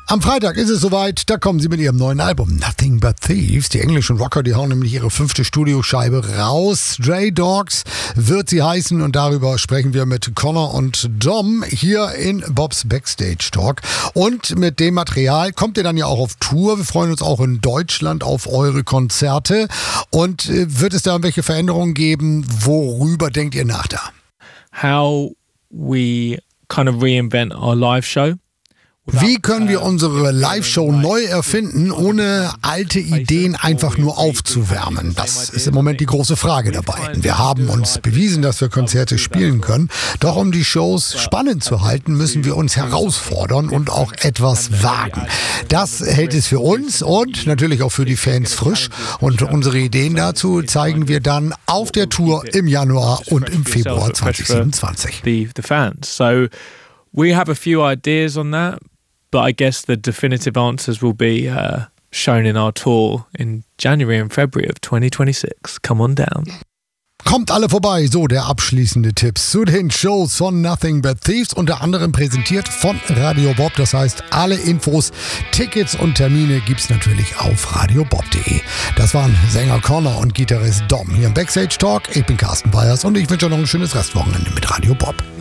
Am Freitag ist es soweit, da kommen sie mit ihrem neuen Album Nothing But Thieves. Die englischen Rocker, die hauen nämlich ihre 5. Studioscheibe raus. Stray Dogs wird sie heißen und darüber sprechen wir mit Connor und Dom hier in Bobs Backstage Talk. Und mit dem Material kommt ihr dann ja auch auf Tour. Wir freuen uns auch in Deutschland auf eure Konzerte. Und wird es da irgendwelche Veränderungen geben? Worüber denkt ihr nach da? How we kind of reinvent our live show. Wie können wir unsere Live-Show neu erfinden, ohne alte Ideen einfach nur aufzuwärmen? Das ist im Moment die große Frage dabei. Wir haben uns bewiesen, dass wir Konzerte spielen können. Doch um die Shows spannend zu halten, müssen wir uns herausfordern und auch etwas wagen. Das hält es für uns und natürlich auch für die Fans frisch. Und unsere Ideen dazu zeigen wir dann auf der Tour im Januar und im Februar 2027. We have a few ideas on that. But I guess the definitive answers will be shown in our tour in January and February of 2026. Come on down. Kommt alle vorbei, so der abschließende Tipp zu den Shows von Nothing But Thieves, unter anderem präsentiert von Radio Bob. Das heißt, alle Infos, Tickets und Termine gibt's natürlich auf radiobob.de. Das waren Sänger Connor und Gitarrist Dom hier im Backstage Talk. Ich bin Carsten Weyers und ich wünsche euch noch ein schönes Restwochenende mit Radio Bob.